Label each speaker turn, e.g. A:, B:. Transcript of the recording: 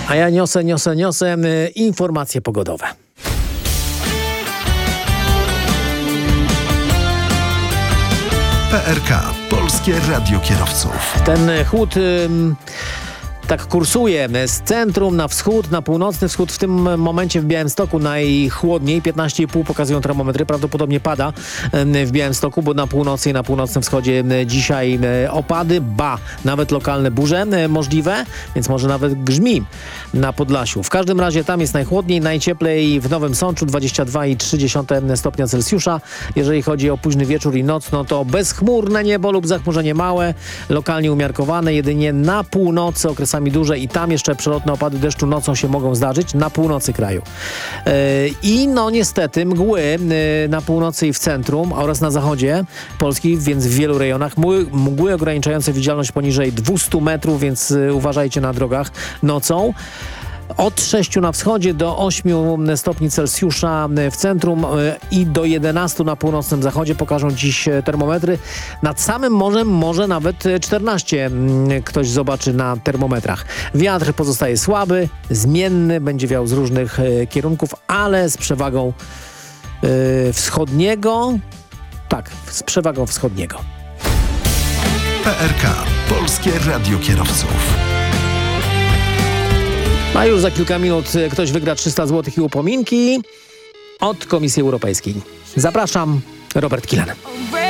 A: A ja niosę informacje pogodowe.
B: PRK, Polskie Radio Kierowców.
A: Ten chłód tak kursuje z centrum na wschód, na północny wschód. W tym momencie w Białymstoku najchłodniej, 15,5 pokazują termometry. Prawdopodobnie pada w Białymstoku, bo na północy i na północnym wschodzie dzisiaj opady, nawet lokalne burze możliwe, więc może nawet grzmi na Podlasiu. W każdym razie tam jest najchłodniej, najcieplej w Nowym Sączu, 22,3 stopnia Celsjusza. Jeżeli chodzi o późny wieczór i noc, no to bezchmurne niebo lub zachmurzenie małe, lokalnie umiarkowane, jedynie na północy okresami duże i tam jeszcze przelotne opady deszczu nocą się mogą zdarzyć na północy kraju. I no niestety mgły na północy i w centrum oraz na zachodzie Polski, więc w wielu rejonach mgły ograniczające widzialność poniżej 200 metrów, więc uważajcie na drogach nocą. Od 6 na wschodzie do 8 stopni Celsjusza w centrum i do 11 na północnym zachodzie pokażą dziś termometry. Nad samym morzem może nawet 14 ktoś zobaczy na termometrach. Wiatr pozostaje słaby, zmienny, będzie wiał z różnych kierunków, ale z przewagą wschodniego. Tak, z przewagą wschodniego.
B: PRK, Polskie Radio Kierowców.
A: A już za kilka minut ktoś wygra 300 zł i upominki od Komisji Europejskiej. Zapraszam, Robert Kilan.